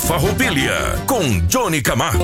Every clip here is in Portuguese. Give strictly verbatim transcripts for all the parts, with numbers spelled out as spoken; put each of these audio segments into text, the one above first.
Farroupilha, com Johnny Camargo.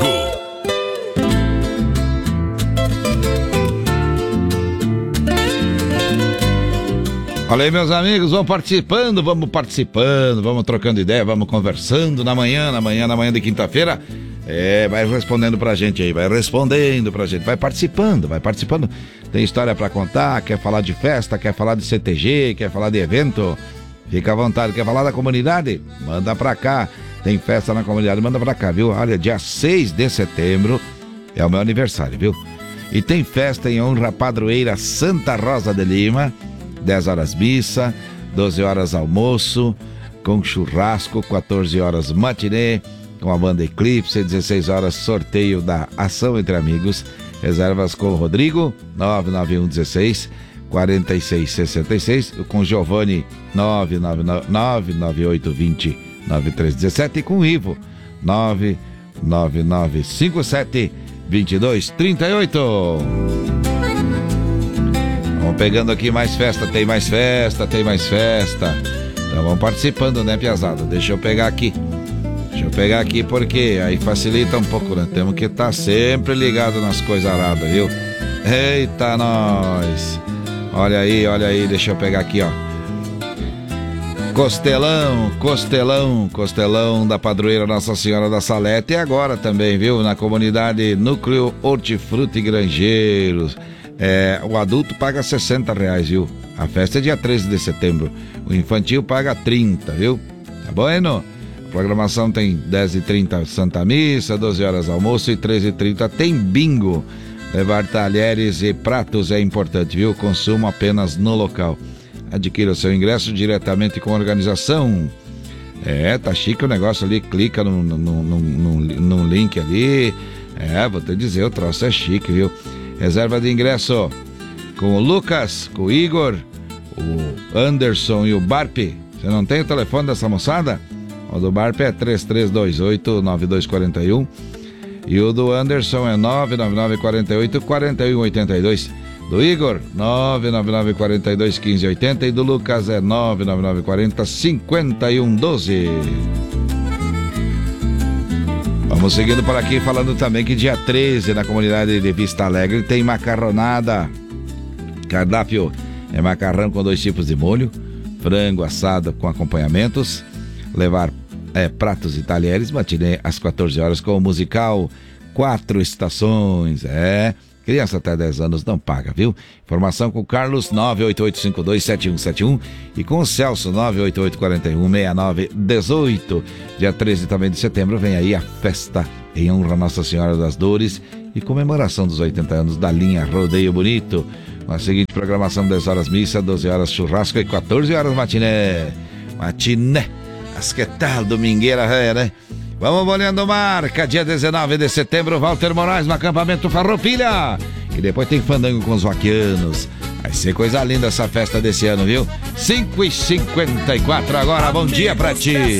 Olha aí, meus amigos, vão participando, vamos participando, vamos trocando ideia, vamos conversando na manhã, na manhã, na manhã de quinta-feira. É, vai respondendo pra gente aí, vai respondendo pra gente, vai participando, vai participando. Tem história pra contar, quer falar de festa, quer falar de C T G, quer falar de evento, fica à vontade. Quer falar da comunidade? Manda pra cá. Tem festa na comunidade, manda pra cá, viu? Olha, dia seis de setembro é o meu aniversário, viu? E tem festa em honra à padroeira Santa Rosa de Lima. dez horas missa, doze horas almoço, com churrasco, quatorze horas matinê, com a banda Eclipse, dezesseis horas sorteio da Ação Entre Amigos. Reservas com o Rodrigo, nove nove um dezesseis, quarenta e seis sessenta e seis, com Giovanni, nove nove nove oito vinte, nove três dezessete, e com o Ivo, nove nove nove cinco sete, vinte e dois trinta e oito. Vamos pegando aqui mais festa, tem mais festa, tem mais festa. Então vamos participando, né, piazada? Deixa eu pegar aqui. Deixa eu pegar aqui porque aí facilita um pouco, né? Temos que estar sempre ligado nas coisas aradas, viu? Eita, nós! Olha aí, olha aí, deixa eu pegar aqui, ó. Costelão, costelão, costelão da padroeira Nossa Senhora da Salete. E agora também, viu? Na comunidade Núcleo Hortifruti Grangeiros. É, o adulto paga sessenta reais, viu? A festa é dia treze de setembro. O infantil paga trinta, viu? Tá bueno? A programação tem dez e trinta Santa Missa, doze horas almoço e treze e trinta tem bingo. Levar talheres e pratos é importante, viu? Consumo apenas no local. Adquira o seu ingresso diretamente com a organização. É, tá chique o negócio ali. Clica no, no, no, no, no link ali. É, vou te dizer, o troço é chique, viu? Reserva de ingresso com o Lucas, com o Igor, o Anderson e o Barpe. Você não tem o telefone dessa moçada? O do Barpe é três três dois oito, nove dois quatro um e o do Anderson é nove nove nove quatro oito, quatro um oito dois. Do Igor, nove nove nove quatro dois, um cinco oito zero e do Lucas é nove nove nove quatro zero, cinco um um doze. Vamos seguindo por aqui, falando também que dia treze na comunidade de Vista Alegre tem macarronada. Cardápio é macarrão com dois tipos de molho, frango assado com acompanhamentos, levar é, pratos e talheres, matinê às quatorze horas com o musical Quatro Estações. É, criança até dez anos não paga, viu? Informação com o Carlos, nove oito oito cinco dois sete um sete um e com o Celso, nove oito oito quatro um, seis nove um oito. Dia treze também de setembro vem aí a festa em honra a Nossa Senhora das Dores e comemoração dos oitenta anos da linha Rodeio Bonito. Com a seguinte programação: dez horas missa, doze horas churrasco e quatorze horas matiné. Matiné, as que tal, domingueira, é, né? Vamos olhando marca, dia dezenove de setembro, Walter Moraes no acampamento Farroupilha. E depois tem fandango com os vaquianos. Vai ser coisa linda essa festa desse ano, viu? cinco e cinquenta e quatro agora, bom dia pra ti.